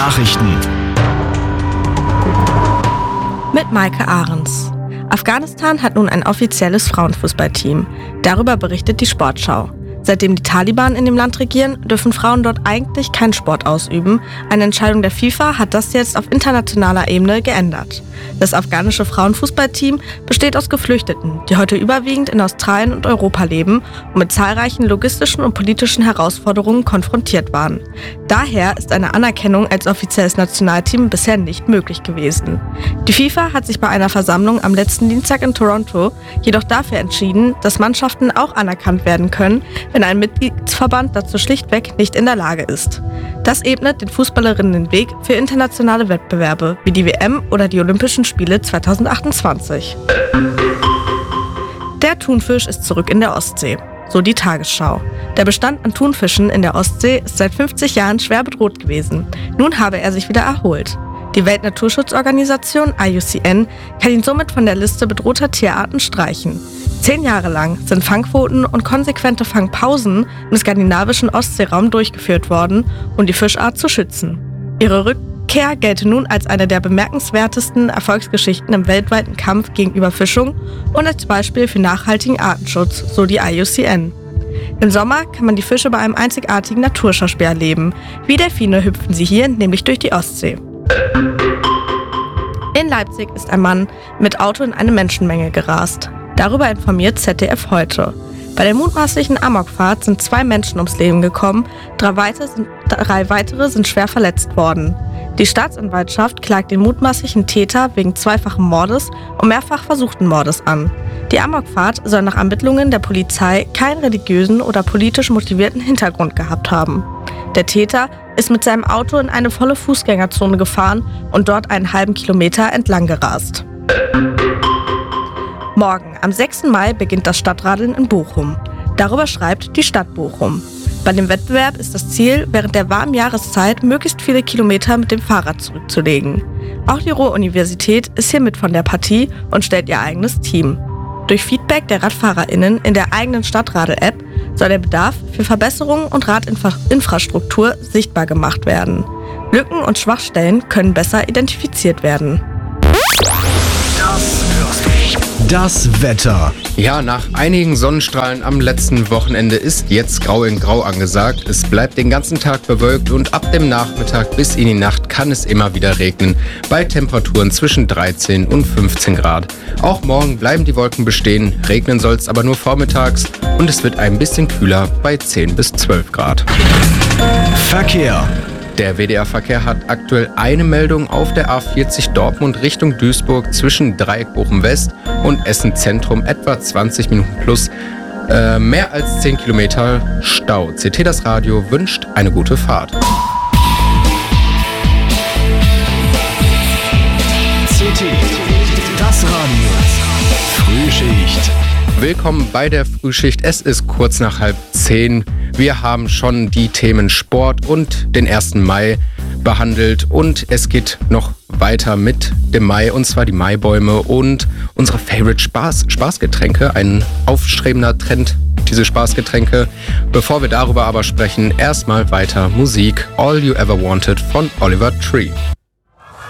Nachrichten mit Maike Ahrens. Afghanistan hat nun ein offizielles Frauenfußballteam. Darüber berichtet die Sportschau. Seitdem die Taliban in dem Land regieren, dürfen Frauen dort eigentlich keinen Sport ausüben. Eine Entscheidung der FIFA hat das jetzt auf internationaler Ebene geändert. Das afghanische Frauenfußballteam besteht aus Geflüchteten, die heute überwiegend in Australien und Europa leben und mit zahlreichen logistischen und politischen Herausforderungen konfrontiert waren. Daher ist eine Anerkennung als offizielles Nationalteam bisher nicht möglich gewesen. Die FIFA hat sich bei einer Versammlung am letzten Dienstag in Toronto jedoch dafür entschieden, dass Mannschaften auch anerkannt werden können, wenn ein Mitgliedsverband dazu schlichtweg nicht in der Lage ist. Das ebnet den Fußballerinnen den Weg für internationale Wettbewerbe wie die WM oder die Olympischen Spiele 2028. Der Thunfisch ist zurück in der Ostsee, so die Tagesschau. Der Bestand an Thunfischen in der Ostsee ist seit 50 Jahren schwer bedroht gewesen. Nun habe er sich wieder erholt. Die Weltnaturschutzorganisation IUCN kann ihn somit von der Liste bedrohter Tierarten streichen. 10 Jahre lang sind Fangquoten und konsequente Fangpausen im skandinavischen Ostseeraum durchgeführt worden, um die Fischart zu schützen. Ihre Rückkehr gelte nun als eine der bemerkenswertesten Erfolgsgeschichten im weltweiten Kampf gegen Überfischung und als Beispiel für nachhaltigen Artenschutz, so die IUCN. Im Sommer kann man die Fische bei einem einzigartigen Naturschauspiel erleben. Wie Delfine hüpfen sie hier nämlich durch die Ostsee. In Leipzig ist ein Mann mit Auto in eine Menschenmenge gerast. Darüber informiert ZDF heute. Bei der mutmaßlichen Amokfahrt sind 2 Menschen ums Leben gekommen, 3 weitere sind schwer verletzt worden. Die Staatsanwaltschaft klagt den mutmaßlichen Täter wegen zweifachen Mordes und mehrfach versuchten Mordes an. Die Amokfahrt soll nach Ermittlungen der Polizei keinen religiösen oder politisch motivierten Hintergrund gehabt haben. Der Täter ist mit seinem Auto in eine volle Fußgängerzone gefahren und dort einen halben Kilometer entlang gerast. Morgen, am 6. Mai, beginnt das Stadtradeln in Bochum. Darüber schreibt die Stadt Bochum. Bei dem Wettbewerb ist das Ziel, während der warmen Jahreszeit möglichst viele Kilometer mit dem Fahrrad zurückzulegen. Auch die Ruhr-Universität ist hier mit von der Partie und stellt ihr eigenes Team. Durch Feedback der RadfahrerInnen in der eigenen Stadtradel-App soll der Bedarf für Verbesserungen und Radinfrastruktur sichtbar gemacht werden. Lücken und Schwachstellen können besser identifiziert werden. Das Wetter. Ja, nach einigen Sonnenstrahlen am letzten Wochenende ist jetzt Grau in Grau angesagt. Es bleibt den ganzen Tag bewölkt und ab dem Nachmittag bis in die Nacht kann es immer wieder regnen, bei Temperaturen zwischen 13 und 15 Grad. Auch morgen bleiben die Wolken bestehen, regnen soll es aber nur vormittags und es wird ein bisschen kühler bei 10 bis 12 Grad. Verkehr. Der WDR-Verkehr hat aktuell eine Meldung auf der A40 Dortmund Richtung Duisburg zwischen Dreieck Bochum West und Essen Zentrum, etwa 20 Minuten plus, mehr als 10 Kilometer Stau. CT das Radio wünscht eine gute Fahrt. CT, das Radio, Frühschicht. Willkommen bei der Frühschicht. Es ist kurz nach 9:30. Wir haben schon die Themen Sport und den 1. Mai behandelt und es geht noch weiter mit dem Mai, und zwar die Maibäume und unsere Favorite Spaßgetränke. Ein aufstrebender Trend, diese Spaßgetränke. Bevor wir darüber aber sprechen, erstmal weiter Musik. All You Ever Wanted von Oliver Tree.